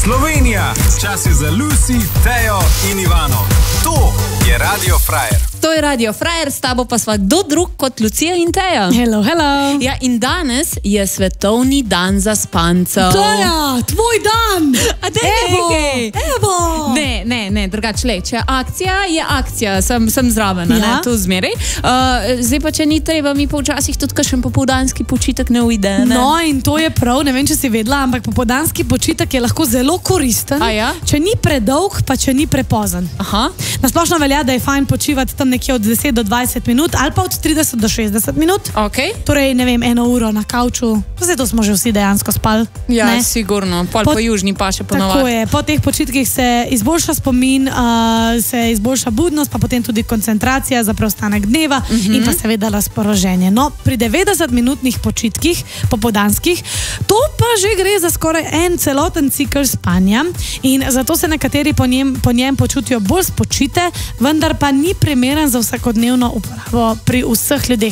Slovenija. Čas je za Lucy, Tejo in Ivano. To je Radio Frajer. To je Radio Frajer, s tabo pa sva kdo drug kot Lucija in Teja. Hello, hello. Ja, in danes je svetovni dan zaspancev. Teja, tvoj dan. A te Evo. Ne, drugače le, če akcija je akcija, sem zraven, Ja. ne, tu zmeraj. Zdaj pa, če ni treba, mi pa včasih tudi kakšen popoldanski počitek ne ujde, ne? No, in to je prav, ne vem, če si vedela, ampak popoldanski počitek je lahko zelo koristen, A ja? če ni predolg, pa če ni prepozen. Aha. Nasplošno velja, da je fajn počivati tam nekje od 10 do 20 minut ali pa od 30 do 60 minut. Okay. Torej, ne vem, 1 uro na kavču. Vse to smo že vsi dejansko spali. Ja, ne? sigurno. Po južni pa še ponovadi. Tako je. Po teh počitkih se izboljša spomin, se izboljša budnost, pa potem tudi koncentracija za preostanek dneva in pa seveda razpoloženje. No, pri 90-minutnih počitkih, popoldanskih, to pa že gre za skoraj en celoten cikel spanja in zato se nekateri po njem počutijo bolj spočite, vendar pa ni primeren za vsakodnevno uporabo pri vseh ljudeh.